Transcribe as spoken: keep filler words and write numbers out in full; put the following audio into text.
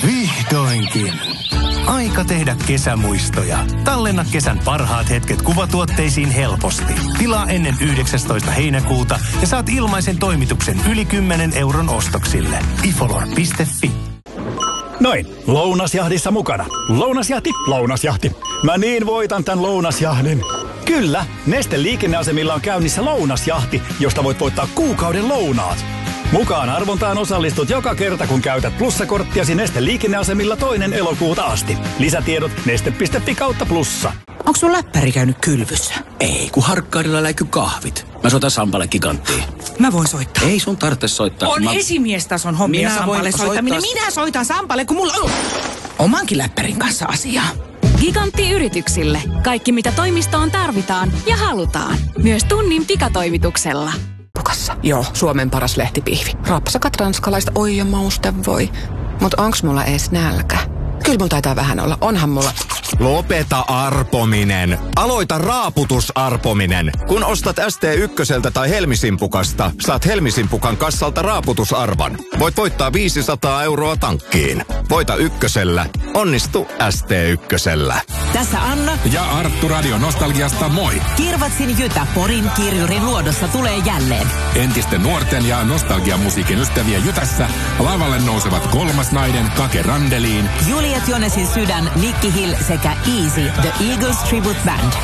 Vihdoinkin. Aika tehdä kesämuistoja. Tallenna kesän parhaat hetket kuvatuotteisiin helposti. Tilaa ennen yhdeksästoista heinäkuuta ja saat ilmaisen toimituksen yli kymmenen euron ostoksille. ifolor piste fi. Noin, lounasjahdissa mukana. Lounasjahti, lounasjahti. Mä niin voitan tän lounasjahdin. Kyllä, Neste liikenneasemilla on käynnissä lounasjahti, josta voit voittaa kuukauden lounaat. Mukaan arvontaan osallistut joka kerta, kun käytät plussakorttiasi Neste liikenneasemilla toinen elokuuta asti. Lisätiedot neste piste fi kautta plussa. Onko sun läppäri käynyt kylvyssä? Ei, kun Harkkaudella läikky kahvit. Mä soitan Sampalle Giganttiin. Mä voin soittaa. Ei sun tarvitse soittaa. On mä... esimiestason hommia Minä Sampalle voin soittaminen. soittaa... Minä soitan Sampalle, kun mulla on omankin läppärin kanssa asiaa. Gigantti yrityksille. Kaikki mitä toimistoon tarvitaan ja halutaan. Myös tunnin pikatoimituksella. Pukassa. Joo, Suomen paras lehtipihvi. Rapsakat ranskalaista, oi ja mauste voi. Mut onks mulla ees nälkä? Kyllä mun taitaa vähän olla. Onhan mulla... Lopeta arpominen. Aloita raaputusarpominen. Kun ostat S T ykköseltä tai Helmisimpukasta, saat Helmisimpukan kassalta raaputusarvan. Voit voittaa viisisataa euroa tankkiin. Voita ykkösellä. Onnistu S T ykkösellä. Tässä Anna ja Arttu Radio Nostalgiasta moi. Kirvatsin Jytä Porin Kirjurin luodossa tulee jälleen. Entisten nuorten ja nostalgiamusiikin ystäviä Jytässä lavalle nousevat Kolmas nainen Kake Randeliin, Juliet Jonesin sydän, Nicky Hill sekä Easy, The Eagles Tribute Band.